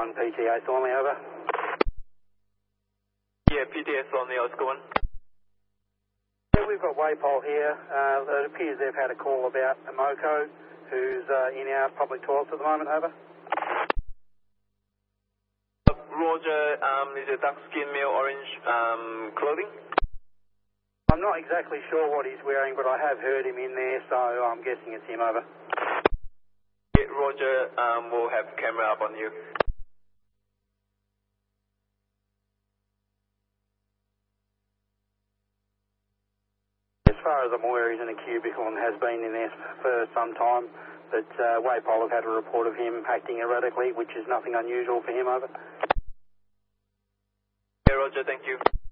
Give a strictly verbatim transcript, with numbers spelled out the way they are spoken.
one, P T A Thornley, over. Yeah, P T A Thornley, how's it going? Yeah, we've got Waypol here. Uh, it appears they've had a call about a Moko who's uh, in our public toilets at the moment, over. Uh, Roger, um, is it dark skin male, orange um, clothing? I'm not exactly sure what he's wearing, but I have heard him in there, so I'm guessing it's him, over. Yeah, Roger, um, we'll have camera up on you. As far as I'm aware, he's in a cubicle and has been in there for some time, but uh, Waypol have had a report of him acting erratically, which is nothing unusual for him, over. Yeah, Roger, thank you.